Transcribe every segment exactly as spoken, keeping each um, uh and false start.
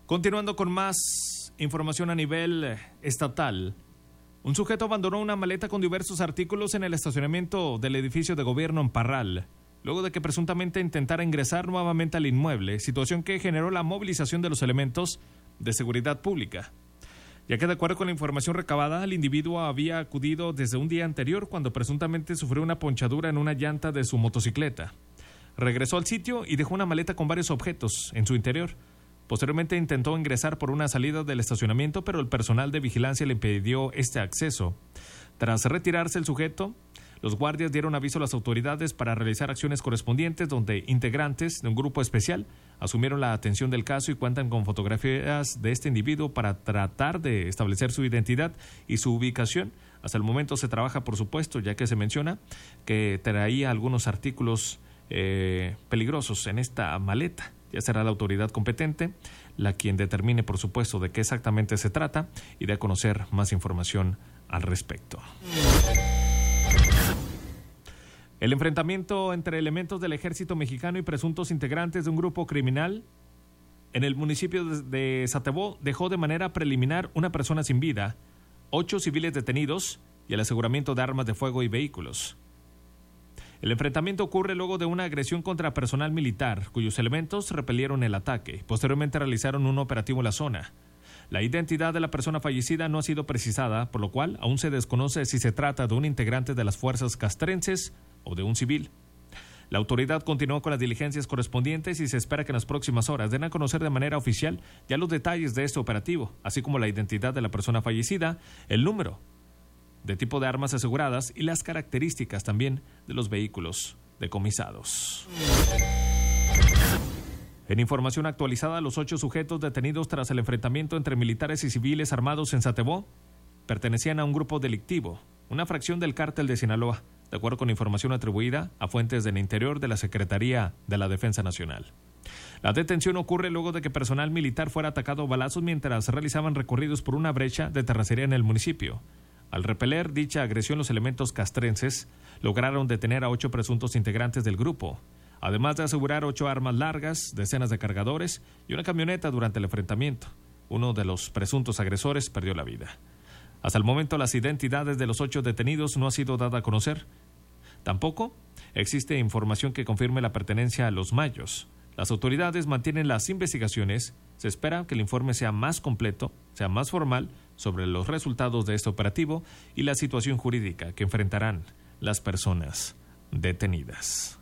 Continuando con más información a nivel estatal. Un sujeto abandonó una maleta con diversos artículos en el estacionamiento del edificio de gobierno en Parral, luego de que presuntamente intentara ingresar nuevamente al inmueble, situación que generó la movilización de los elementos de seguridad pública. Ya que de acuerdo con la información recabada, el individuo había acudido desde un día anterior cuando presuntamente sufrió una ponchadura en una llanta de su motocicleta. Regresó al sitio y dejó una maleta con varios objetos en su interior. Posteriormente intentó ingresar por una salida del estacionamiento, pero el personal de vigilancia le impidió este acceso. Tras retirarse el sujeto, los guardias dieron aviso a las autoridades para realizar acciones correspondientes, donde integrantes de un grupo especial asumieron la atención del caso y cuentan con fotografías de este individuo para tratar de establecer su identidad y su ubicación. Hasta el momento se trabaja, por supuesto, ya que se menciona que traía algunos artículos eh, peligrosos en esta maleta. Ya será la autoridad competente la quien determine, por supuesto, de qué exactamente se trata y de conocer más información al respecto. El enfrentamiento entre elementos del ejército mexicano y presuntos integrantes de un grupo criminal en el municipio de Satebó dejó de manera preliminar una persona sin vida, ocho civiles detenidos y el aseguramiento de armas de fuego y vehículos. El enfrentamiento ocurre luego de una agresión contra personal militar, cuyos elementos repelieron el ataque. Posteriormente realizaron un operativo en la zona. La identidad de la persona fallecida no ha sido precisada, por lo cual aún se desconoce si se trata de un integrante de las fuerzas castrenses o de un civil. La autoridad continuó con las diligencias correspondientes y se espera que en las próximas horas den a conocer de manera oficial ya los detalles de este operativo, así como la identidad de la persona fallecida, el número de tipo de armas aseguradas y las características también de los vehículos decomisados. En información actualizada, los ocho sujetos detenidos tras el enfrentamiento entre militares y civiles armados en Satebó pertenecían a un grupo delictivo, una fracción del cártel de Sinaloa, de acuerdo con información atribuida a fuentes del interior de la Secretaría de la Defensa Nacional. La detención ocurre luego de que personal militar fuera atacado a balazos mientras realizaban recorridos por una brecha de terracería en el municipio. Al repeler dicha agresión, los elementos castrenses lograron detener a ocho presuntos integrantes del grupo, además de asegurar ocho armas largas, decenas de cargadores y una camioneta durante el enfrentamiento. Uno de los presuntos agresores perdió la vida. Hasta el momento, las identidades de los ocho detenidos no ha sido dada a conocer. Tampoco existe información que confirme la pertenencia a los Mayos. Las autoridades mantienen las investigaciones. Se espera que el informe sea más completo, sea más formal sobre los resultados de este operativo y la situación jurídica que enfrentarán las personas detenidas.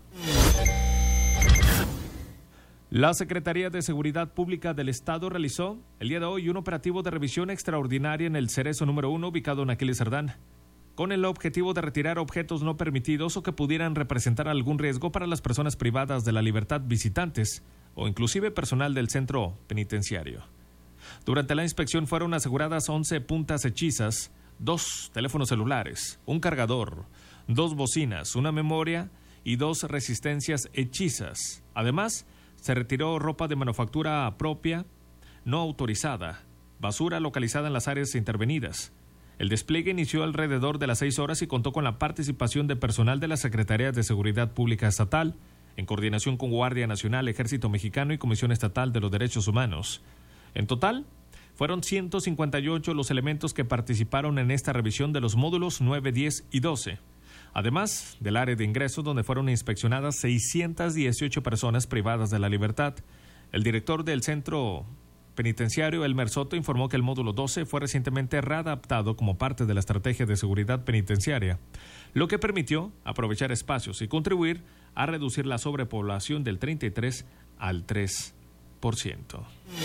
La Secretaría de Seguridad Pública del Estado realizó el día de hoy un operativo de revisión extraordinaria en el Cerezo número uno, ubicado en Aquiles Cerdán, con el objetivo de retirar objetos no permitidos o que pudieran representar algún riesgo para las personas privadas de la libertad, visitantes o inclusive personal del centro penitenciario. Durante la inspección fueron aseguradas once puntas hechizas, dos teléfonos celulares, un cargador, dos bocinas, una memoria y dos resistencias hechizas. Además, se retiró ropa de manufactura propia, no autorizada, basura localizada en las áreas intervenidas. El despliegue inició alrededor de las seis horas y contó con la participación de personal de la Secretaría de Seguridad Pública Estatal, en coordinación con Guardia Nacional, Ejército Mexicano y Comisión Estatal de los Derechos Humanos. En total, fueron ciento cincuenta y ocho los elementos que participaron en esta revisión de los módulos nueve, diez y doce. Además del área de ingreso, donde fueron inspeccionadas seiscientas dieciocho personas privadas de la libertad. El director del centro penitenciario, Elmer Soto, informó que el módulo doce fue recientemente readaptado como parte de la estrategia de seguridad penitenciaria, lo que permitió aprovechar espacios y contribuir a reducir la sobrepoblación del treinta y tres al tres por ciento.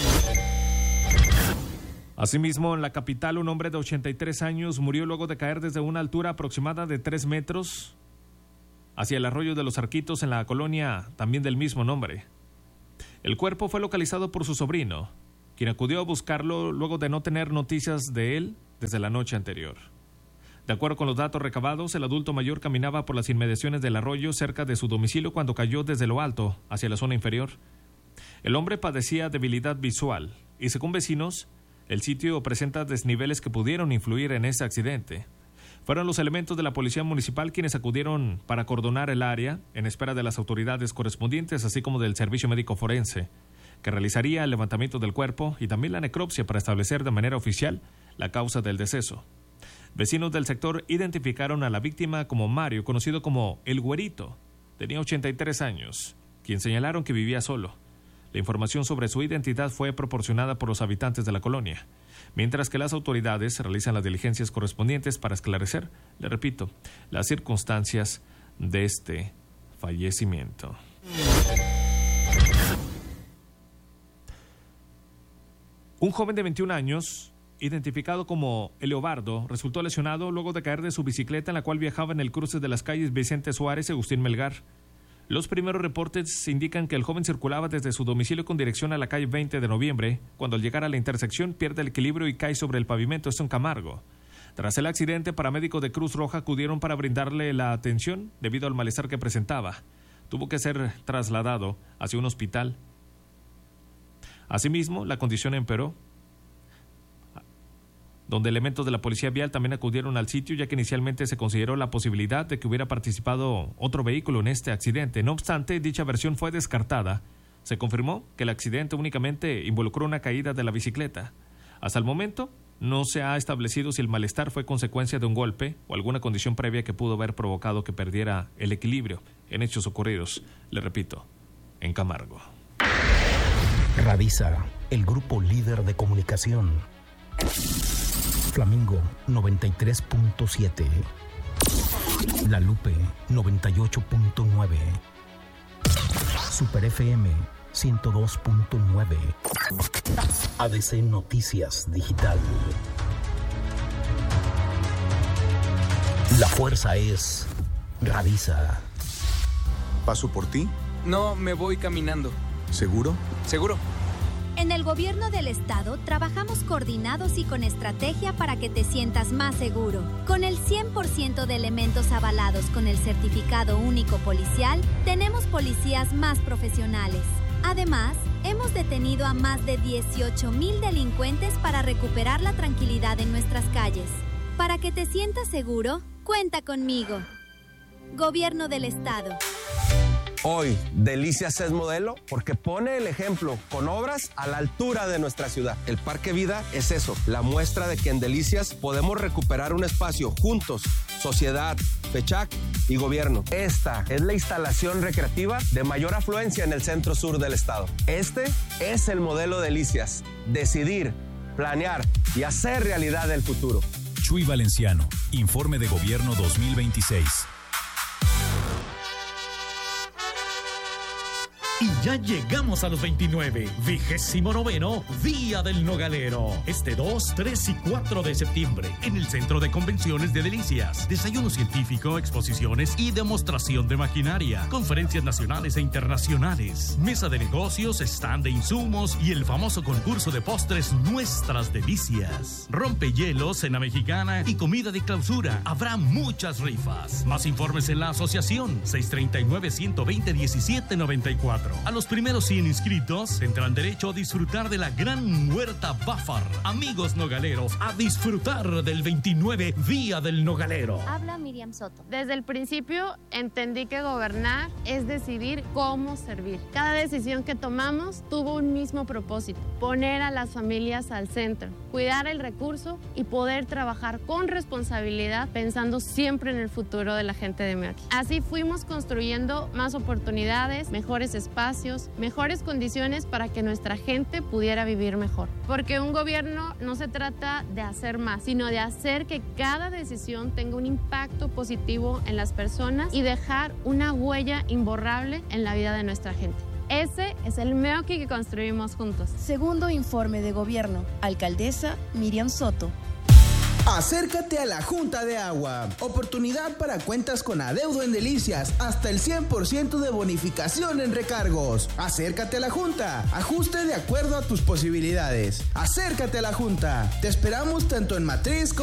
Asimismo, en la capital, un hombre de ochenta y tres años murió luego de caer desde una altura aproximada de tres metros hacia el arroyo de los Arquitos en la colonia también del mismo nombre. El cuerpo fue localizado por su sobrino, quien acudió a buscarlo luego de no tener noticias de él desde la noche anterior. De acuerdo con los datos recabados, el adulto mayor caminaba por las inmediaciones del arroyo cerca de su domicilio cuando cayó desde lo alto hacia la zona inferior. El hombre padecía debilidad visual y, según vecinos, el sitio presenta desniveles que pudieron influir en ese accidente. Fueron los elementos de la policía municipal quienes acudieron para acordonar el área en espera de las autoridades correspondientes, así como del servicio médico forense, que realizaría el levantamiento del cuerpo y también la necropsia para establecer de manera oficial la causa del deceso. Vecinos del sector identificaron a la víctima como Mario, conocido como El Güerito. Tenía ochenta y tres años, quien señalaron que vivía solo. La información sobre su identidad fue proporcionada por los habitantes de la colonia, mientras que las autoridades realizan las diligencias correspondientes para esclarecer, le repito, las circunstancias de este fallecimiento. Un joven de veintiún años, identificado como Eleobardo, resultó lesionado luego de caer de su bicicleta en la cual viajaba en el cruce de las calles Vicente Suárez y Agustín Melgar. Los primeros reportes indican que el joven circulaba desde su domicilio con dirección a la calle veinte de noviembre, cuando al llegar a la intersección pierde el equilibrio y cae sobre el pavimento, esto en Camargo. Tras el accidente, paramédicos de Cruz Roja acudieron para brindarle la atención debido al malestar que presentaba. Tuvo que ser trasladado hacia un hospital. Asimismo, la condición empeoró, donde elementos de la policía vial también acudieron al sitio, ya que inicialmente se consideró la posibilidad de que hubiera participado otro vehículo en este accidente. No obstante, dicha versión fue descartada. Se confirmó que el accidente únicamente involucró una caída de la bicicleta. Hasta el momento, no se ha establecido si el malestar fue consecuencia de un golpe o alguna condición previa que pudo haber provocado que perdiera el equilibrio en hechos ocurridos, le repito, en Camargo. Radisa, el grupo líder de comunicación. Flamingo noventa y tres punto siete. La Lupe noventa y ocho punto nueve. Super F M ciento dos punto nueve. A D C Noticias Digital. La fuerza es Radisa. ¿Paso por ti? No, me voy caminando. ¿Seguro? Seguro. En el gobierno del estado trabajamos coordinados y con estrategia para que te sientas más seguro. Con el cien por ciento de elementos avalados con el certificado único policial, tenemos policías más profesionales. Además, hemos detenido a más de dieciocho mil delincuentes para recuperar la tranquilidad en nuestras calles. Para que te sientas seguro, cuenta conmigo. Gobierno del estado. Hoy, Delicias es modelo porque pone el ejemplo con obras a la altura de nuestra ciudad. El Parque Vida es eso, la muestra de que en Delicias podemos recuperar un espacio juntos, sociedad, Pechac y gobierno. Esta es la instalación recreativa de mayor afluencia en el centro sur del estado. Este es el modelo Delicias, decidir, planear y hacer realidad el futuro. Chuy Valenciano, Informe de Gobierno dos mil veintiséis. Y ya llegamos a los veintinueve, vigésimo noveno Día del Nogalero. Este dos, tres y cuatro de septiembre, en el Centro de Convenciones de Delicias. Desayuno científico, exposiciones y demostración de maquinaria. Conferencias nacionales e internacionales. Mesa de negocios, stand de insumos y el famoso concurso de postres Nuestras Delicias. Rompehielos, cena mexicana y comida de clausura. Habrá muchas rifas. Más informes en la asociación seis tres nueve, uno dos cero, uno siete nueve cuatro. A los primeros cien inscritos tendrán derecho a disfrutar de la gran huerta Bafar. Amigos nogaleros, a disfrutar del veintinueve Día del Nogalero. Habla Miriam Soto. Desde el principio entendí que gobernar es decidir cómo servir. Cada decisión que tomamos tuvo un mismo propósito: poner a las familias al centro, cuidar el recurso y poder trabajar con responsabilidad, pensando siempre en el futuro de la gente de Meoqui. Así fuimos construyendo más oportunidades, mejores espacios, mejores condiciones para que nuestra gente pudiera vivir mejor. Porque un gobierno no se trata de hacer más, sino de hacer que cada decisión tenga un impacto positivo en las personas y dejar una huella imborrable en la vida de nuestra gente. Ese es el Meoqui que construimos juntos. Segundo informe de gobierno. Alcaldesa Miriam Soto. Acércate a la Junta de Agua. Oportunidad para cuentas con adeudo en Delicias. Hasta el cien por ciento de bonificación en recargos. Acércate a la Junta. Ajuste de acuerdo a tus posibilidades. Acércate a la Junta. Te esperamos tanto en matriz como